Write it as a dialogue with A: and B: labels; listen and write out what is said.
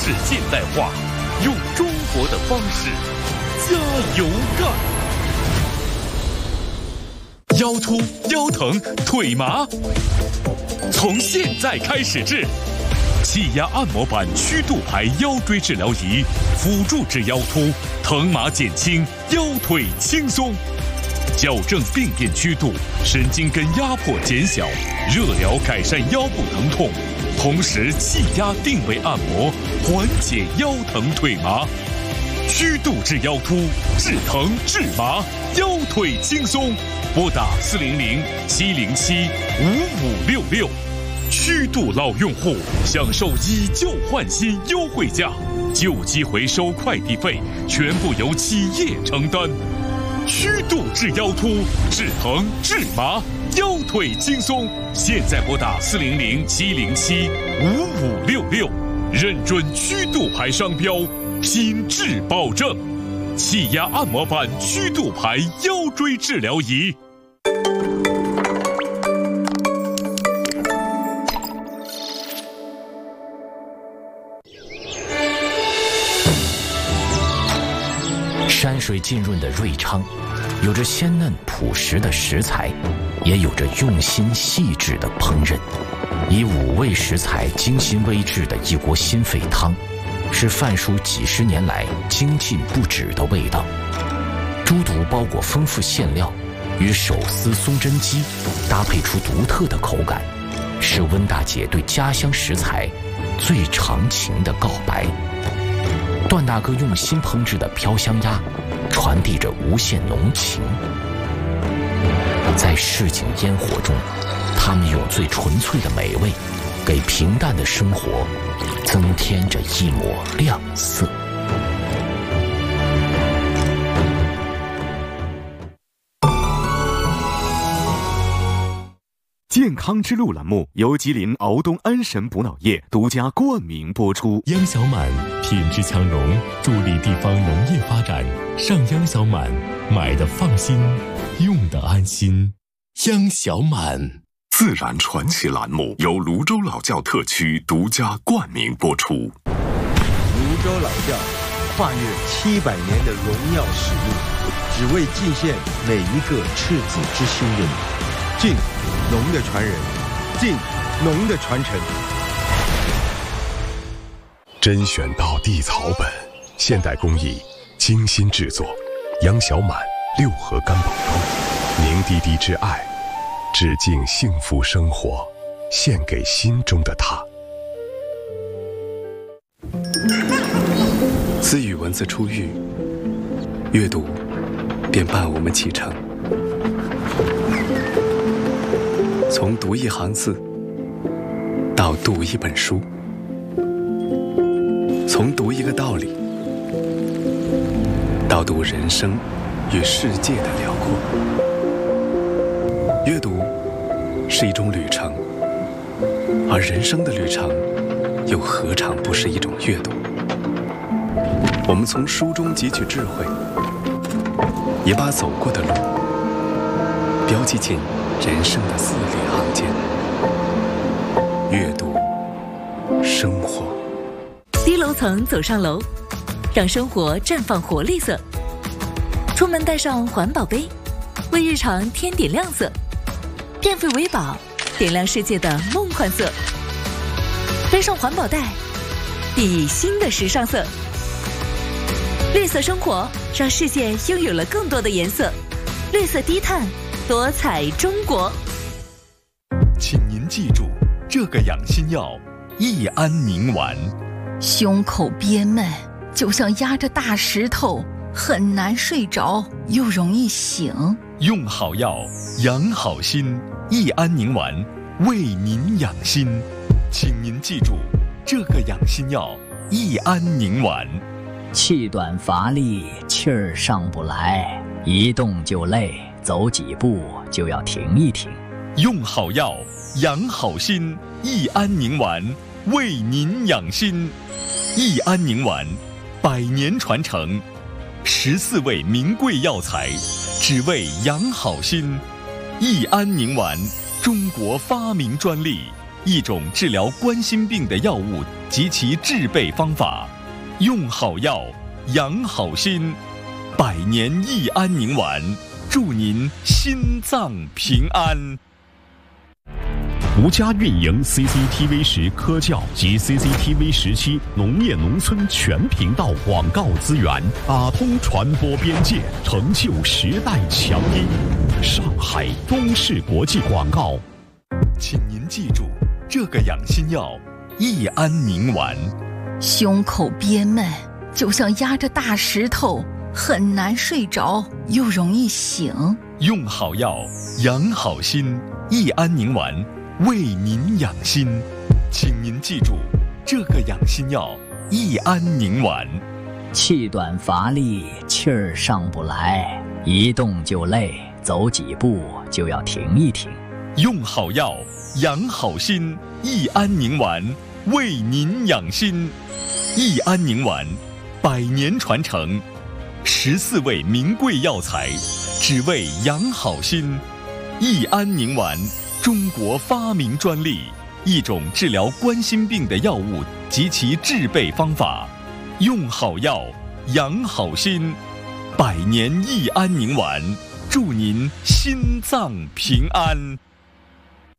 A: 式现代化，用中国的方式加油干。腰突、腰疼、腿麻，从现在开始治。气压按摩板曲度牌腰椎治疗仪，辅助治腰突，疼麻减轻，腰腿轻松。矫正病变曲度，神经根压迫减小，热疗改善腰部疼痛，同时气压定位按摩，缓解腰疼腿麻。曲度治腰突，治疼治麻，腰腿轻松。拨打400-707-5566。曲度老用户享受以旧换新优惠价，旧机回收快递费全部由企业承担。曲度治腰突，治疼治麻，腰腿轻松。现在拨打400-707-5566，认准曲度牌商标，品质保证。气压按摩板曲度牌腰椎治疗仪。
B: 山水浸润的瑞昌，有着鲜嫩朴实的食材，也有着用心细致的烹饪。以5味食材精心煨制的一锅心肺汤，是范叔几十年来精进不止的味道。猪肚包裹丰富馅料，与手撕松针鸡搭配出独特的口感，是温大姐对家乡食材最长情的告白。段大哥用心烹制的飘香鸭，传递着无限浓情。在市井烟火中，他们用最纯粹的美味，给平淡的生活增添着一抹亮色。
C: 健康之路栏目由吉林敖东安神补脑液独家冠名播出。
D: 央小满品质强融，助力地方农业发展。上央小满，买的放心，用的安心。央小满。
E: 自然传奇栏目由泸州老窖特区独家冠名播出。
F: 泸州老窖跨越700年的荣耀使命，只为尽献每一个赤子之心的你。敬农的传人，敬农的传承。
E: 甄选到地草本，现代工艺精心制作。杨小满6盒干宝粥，凝滴滴之爱，致敬幸福生活，献给心中的他。
G: 自与文字初遇，阅读便伴我们启程。从读一行字到读一本书，从读一个道理到读人生与世界的辽阔。阅读是一种旅程，而人生的旅程又何尝不是一种阅读？我们从书中汲取智慧，也把走过的路标记进人生的字里行间。阅读，生活。
H: 低楼层走上楼，让生活绽放活力色。出门带上环保杯，为日常添点亮色。变废为宝，点亮世界的梦幻色。背上环保袋，熠熠新的时尚色。绿色生活，让世界拥有了更多的颜色。绿色低碳，多彩中国。
A: 请您记住，这个养心药益安宁丸。
I: 胸口憋闷，就像压着大石头，很难睡着，又容易醒。
A: 用好药，养好心。益安宁丸，为您养心。请您记住，这个养心药益安宁丸。
J: 气短乏力，气儿上不来，一动就累，走几步就要停一停。
A: 用好药，养好心。益安宁丸，为您养心。益安宁丸，100年传承，14味名贵药材，只为养好心。益安宁丸，中国发明专利，
C: 一种治疗冠心病的药物及其制备方法。用好药，养好心。百年益安宁丸，祝您心脏平安。
E: 独家运营 CCTV 10科教及 CCTV 17农业农村全频道广告资源，打通传播边界，成就时代强音。上海中视国际广告。
C: 请您记住这个养心药益安宁丸。
I: 胸口憋闷，就像压着大石头，很难睡着，又容易醒。
C: 用好药，养好心。益安宁丸为您养心，请您记住这个养心药益安宁丸。
J: 气短乏力，气儿上不来，一动就累，走几步就要停一停。
C: 用好药，养好心。益安宁丸为您养心。益安宁丸100年传承，14味名贵药材，只为养好心。益安宁丸，中国发明专利，一种治疗冠心病的药物及其制备方法。用好药，养好心。百年益安宁丸，祝您心脏平安。